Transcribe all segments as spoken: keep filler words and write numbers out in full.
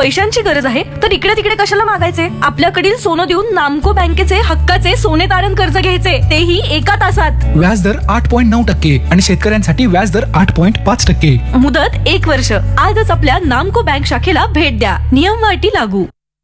पैशांची गरज आहे तर इकडे तिकडे कशाला मागायचे? आपल्याकडील सोनं देऊन नामको बँकेचे हक्काचे सोने तारण कर्ज घ्यायचे, तेही एका तासात. व्याजदर आठ पॉईंट नऊ टक्के आणि शेतकऱ्यांसाठी व्याजदर आठ पॉईंट पाच टक्के. मुदत एक वर्ष. आजच आपल्या नामको बँक शाखेला भेट द्या. नियम व अटी लागू.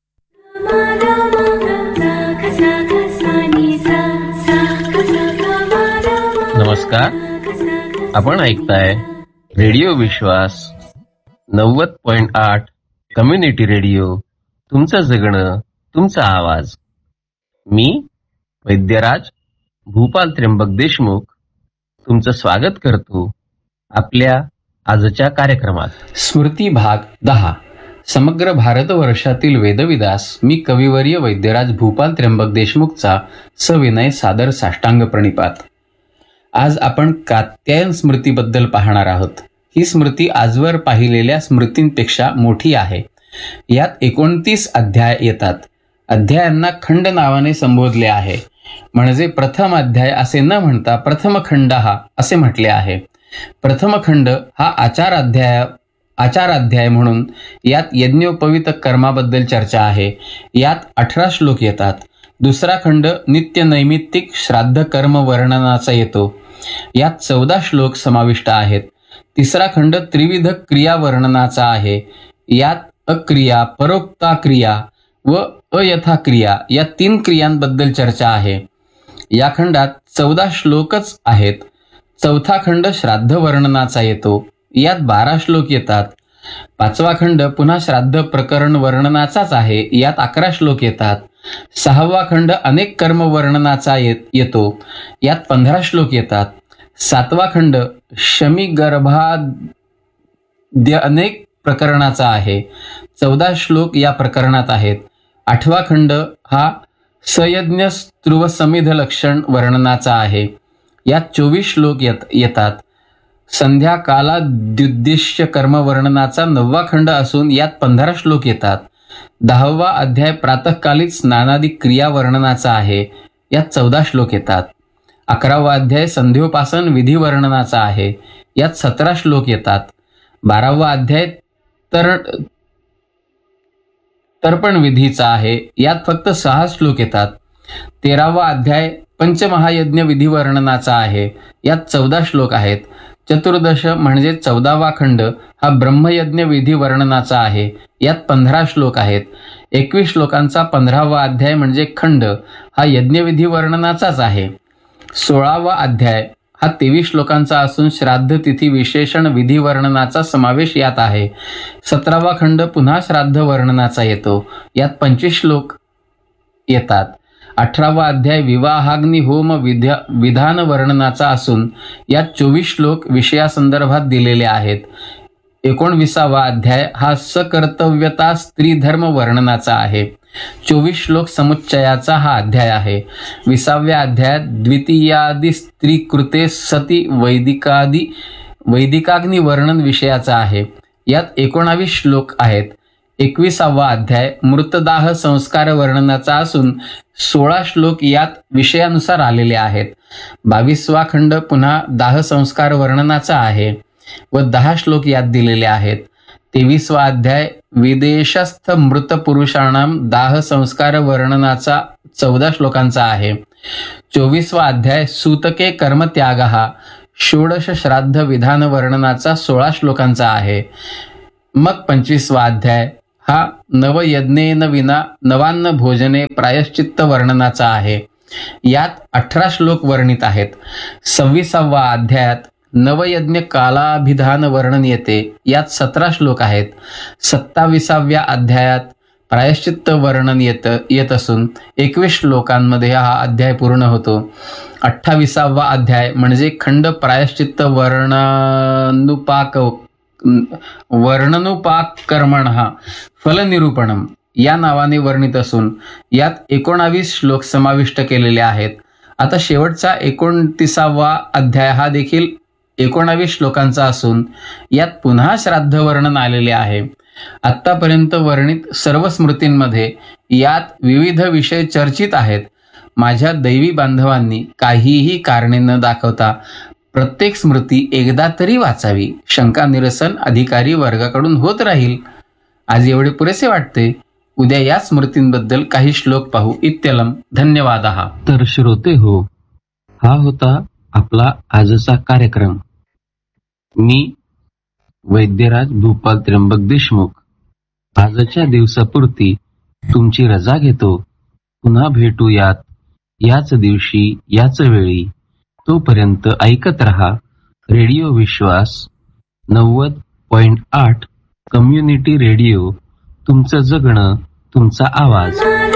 नमस्कार, आपण ऐकताय रेडिओ विश्वास नव्वद पॉइंट आठ कम्युनिटी रेडिओ. तुमचं जगणं तुमचा आवाज. मी वैद्यराज भूपाल त्र्यंबक देशमुख तुमचं स्वागत करतो आपल्या आजच्या कार्यक्रमात. स्मृती भाग दहा. समग्र भारतवर्षातील वेदविदास मी कविवर्य वैद्यराज भूपाल त्र्यंबक देशमुखचा सविनय सादर साष्टांग प्रणिपात. आज आपण कात्यायन स्मृतीबद्दल पाहणार आहोत. ही स्मृती आजवर पाहिलेल्या स्मृतींपेक्षा मोठी आहे. यात एकोणतीस अध्याय येतात. अध्यायांना खंड नावाने संबोधले आहे, म्हणजे प्रथम अध्याय असे न म्हणता प्रथम खंड हा असे म्हटले आहे. प्रथम खंड हा आचार अध्याय आचार अध्याय म्हणून यात यज्ञोपवीत कर्माबद्दल चर्चा आहे. यात अठरा श्लोक येतात. दुसरा खंड नित्य नैमित्तिक श्राद्ध कर्म वर्णनाचा येतो. यात चौदा श्लोक समाविष्ट आहेत. तिसरा खंड त्रिविध क्रिया वर्णनाचा आहे. यात अक्रिया, परोक्ता क्रिया व अयथा क्रिया या तीन क्रियांबद्दल चर्चा आहे. या खंडात चौदा श्लोकच आहेत. चौथा खंड श्राद्ध वर्णनाचा येतो. यात बारा श्लोक येतात. पाचवा खंड पुन्हा श्राद्ध प्रकरण वर्णनाचाच आहे. यात अकरा श्लोक येतात. सहावा खंड अनेक कर्म वर्णनाचा येतो. यात पंधरा श्लोक येतात. सातवा खंड शमी गर्भाद्य अनेक प्रकरणाचा आहे. चौदा श्लोक या प्रकरणात आहेत. आठवा खंड हा सयज्ञ स्त्रुव समिध लक्षण वर्णनाचा आहे. यात चोवीस श्लोक येत येतात. संध्याकालाद्युद्दिश्य कर्म वर्णनाचा नववा खंड असून यात पंधरा श्लोक येतात. दहावा अध्याय प्रातःकालीन स्नानादी क्रिया वर्णनाचा आहे. यात चौदा श्लोक येतात. अकरावा अध्याय संध्योपासन विधी वर्णनाचा आहे. यात सतरा श्लोक येतात. बारावा अध्याय तर तर्पण विधीचा आहे. यात फक्त सहा श्लोक येतात. तेरावा अध्याय पंचमहायज्ञ विधी वर्णनाचा आहे. यात चौदा श्लोक आहेत. चतुर्दश म्हणजे चौदावा खंड हा ब्रह्मयज्ञ विधी वर्णनाचा आहे. यात पंधरा श्लोक आहेत. एकवीस श्लोकांचा पंधरावा अध्याय म्हणजे खंड हा यज्ञविधी वर्णनाचाच आहे. सोळावा अध्याय हा तेवीस श्लोकांचा असून श्राद्ध तिथी विशेषण विधी वर्णनाचा समावेश यात आहे. सतरावा खंड पुन्हा श्राद्ध वर्णनाचा येतो. यात पंचवीस श्लोक येतात. अठरावा अध्याय विवाहाग्नी होम विद्या विधान वर्णनाचा असून यात चोवीस श्लोक विषयासंदर्भात दिलेले आहेत. एकोणविसावा अध्याय हा सकर्तव्यता स्त्रीधर्म वर्णनाचा आहे. चोवीस श्लोक समुच्चयाचा हा अध्याय आहे. विसाव्या अध्यायात द्वितीयादी स्त्रीकृते सती वैदिकादी वैदिकाग्नी वर्णन विषयाचा आहे. यात एकोणावीस श्लोक आहेत. एकविसावा अध्याय मृतदाह संस्कार वर्णनाचा असून सोळा श्लोक यात विषयानुसार आलेले आहेत. बावीसवा खंड पुन्हा दाह संस्कार वर्णनाचा आहे व दहा श्लोक यात दिलेले आहेत. तेवीसवा अध्याय विदेशस्थ मृत पुरुषाणाम दाह संस्कार वर्णनाचा चौदा श्लोकांचा आहे. चोवीसवा अध्याय सूतके कर्मत्याग हा षोडश श्राद्ध विधान वर्णनाचा सोळा श्लोकांचा आहे. मग पंचवीसवा अध्याय हा नवयज्ञेन विना नवान्न भोजने प्रायश्चित्त वर्णनाचा आहे. यात अठरा श्लोक वर्णित आहेत. सव्वीसावा अध्यायात नवयज्ञ कालाभिधान वर्णन येते. यात सतरा श्लोक आहेत. सत्ताविसाव्या अध्यायात प्रायश्चित्त वर्णन येत येत असून एकवीस श्लोकांमध्ये हा अध्याय पूर्ण होतो. अठ्ठावीसावा अध्याय म्हणजे खंड प्रायश्चित्त वर्णनुपाक वर्णनुपाक कर्मण हा फलनिरूपणम या नावाने वर्णित असून यात एकोणावीस श्लोक समाविष्ट केलेले आहेत. आता शेवटचा एकोणतीसावा अध्याय हा देखील एकोणावीस श्लोकांचा असून यात पुन्हा श्राद्ध वर्णन आलेले आहे. आत्तापर्यंत वर्णित सर्व स्मृतींमध्ये यात विविध विषय चर्चित आहेत. माझ्या दैवी बांधवांनी काहीही कारणे न दाखवता प्रत्येक स्मृती एकदा तरी वाचावी. शंका निरसन अधिकारी वर्गाकडून होत राहील. आज एवढे पुरेसे वाटते. उद्या या स्मृतींबद्दल काही श्लोक पाहू. इत्यलम. धन्यवाद. तर श्रोते हो, हा होता आपला आजचा कार्यक्रम. मी वैद्यराज भूपाल त्र्यंबक देशमुख आजच्या दिवसापुरती तुमची रजा घेतो. पुन्हा भेटूयात याच दिवशी याच वेळी. तोपर्यंत ऐकत रहा रेडिओ विश्वास नव्वद पॉइंट आठ कम्युनिटी रेडिओ. तुमचं जगणं तुमचा आवाज.